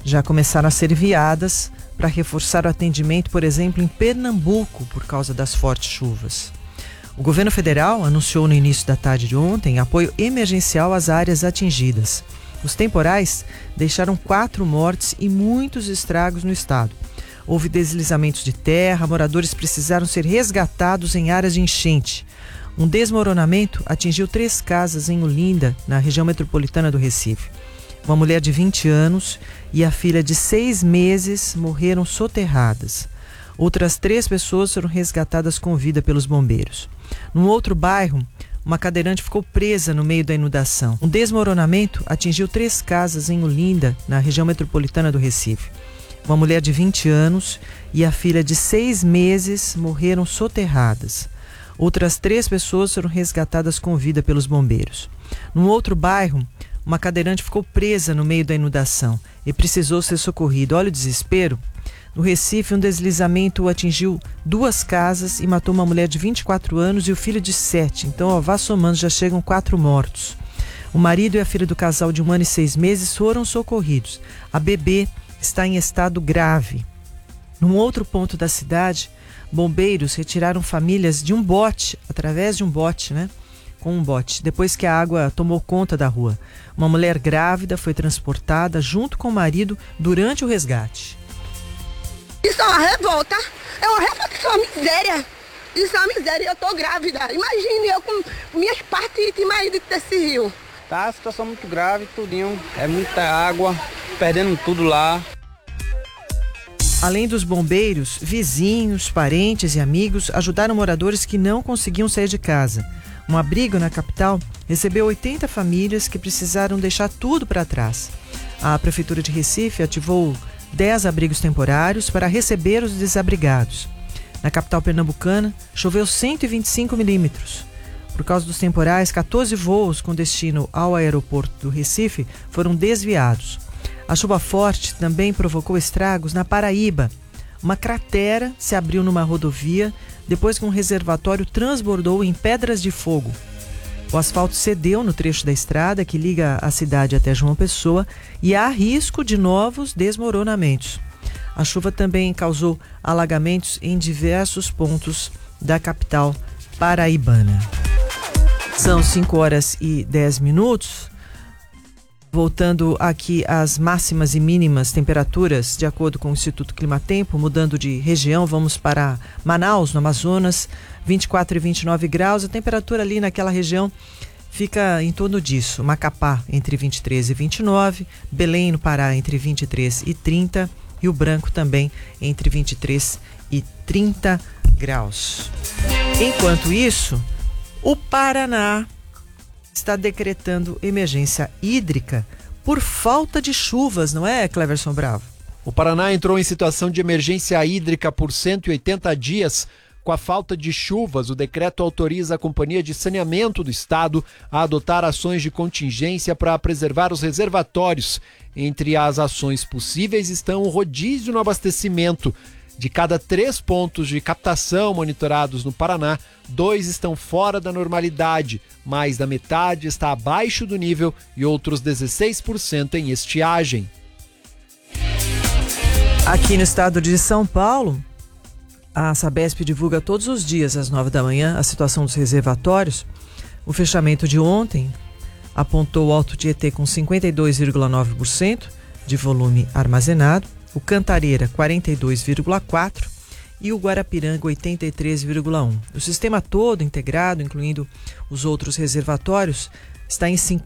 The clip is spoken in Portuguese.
já começaram a ser enviadas para reforçar o atendimento, por exemplo, em Pernambuco, por causa das fortes chuvas. O governo federal anunciou no início da tarde de ontem apoio emergencial às áreas atingidas. Os temporais deixaram 4 mortes e muitos estragos no estado. Houve deslizamentos de terra, moradores precisaram ser resgatados em áreas de enchente. Um desmoronamento atingiu 3 casas em Olinda, na região metropolitana do Recife. Uma mulher de 20 anos e a filha de 6 meses morreram soterradas. Outras 3 pessoas foram resgatadas com vida pelos bombeiros. Num outro bairro, uma cadeirante ficou presa no meio da inundação. Um desmoronamento atingiu 3 casas em Olinda, na região metropolitana do Recife. Uma mulher de 20 anos e a filha de 6 meses morreram soterradas. Outras 3 pessoas foram resgatadas com vida pelos bombeiros. Num outro bairro, uma cadeirante ficou presa no meio da inundação e precisou ser socorrida. Olha o desespero. No Recife, um deslizamento atingiu 2 casas e matou uma mulher de 24 anos e o filho de 7. Então, vá somando, já chegam 4 mortos. O marido e a filha do casal de 1 ano e 6 meses foram socorridos. A bebê está em estado grave. Num outro ponto da cidade, bombeiros retiraram famílias de um bote, através de um bote, com um bote, depois que a água tomou conta da rua. Uma mulher grávida foi transportada junto com o marido durante o resgate. Isso é uma revolta, isso é uma miséria. Isso é uma miséria, eu tô grávida. Imagine eu com minhas partes de marido desse rio. Tá a situação muito grave, tudinho. É muita água, perdendo tudo lá. Além dos bombeiros, vizinhos, parentes e amigos ajudaram moradores que não conseguiam sair de casa. Um abrigo na capital recebeu 80 famílias que precisaram deixar tudo para trás. A Prefeitura de Recife ativou 10 abrigos temporários para receber os desabrigados. Na capital pernambucana, choveu 125 milímetros. Por causa dos temporais, 14 voos com destino ao aeroporto do Recife foram desviados. A chuva forte também provocou estragos na Paraíba. Uma cratera se abriu numa rodovia depois que um reservatório transbordou em Pedras de Fogo. O asfalto cedeu no trecho da estrada que liga a cidade até João Pessoa e há risco de novos desmoronamentos. A chuva também causou alagamentos em diversos pontos da capital paraibana. São 5h10. Voltando aqui às máximas e mínimas temperaturas, de acordo com o Instituto Climatempo, mudando de região, vamos para Manaus, no Amazonas, 24 e 29 graus. A temperatura ali naquela região fica em torno disso. Macapá, entre 23 e 29, Belém, no Pará, entre 23 e 30, Rio Branco também, entre 23 e 30 graus. Enquanto isso, o Paraná está decretando emergência hídrica por falta de chuvas, não é, Cleverson Bravo? O Paraná entrou em situação de emergência hídrica por 180 dias. Com a falta de chuvas, o decreto autoriza a Companhia de Saneamento do Estado a adotar ações de contingência para preservar os reservatórios. Entre as ações possíveis estão o rodízio no abastecimento. De cada 3 pontos de captação monitorados no Paraná, 2 estão fora da normalidade, mais da metade está abaixo do nível e outros 16% em estiagem. Aqui no estado de São Paulo, a Sabesp divulga todos os dias às 9 da manhã a situação dos reservatórios. O fechamento de ontem apontou o Alto Tietê com 52,9% de volume armazenado, o Cantareira 42,4% e o Guarapiranga 83,1%. O sistema todo integrado, incluindo os outros reservatórios, está em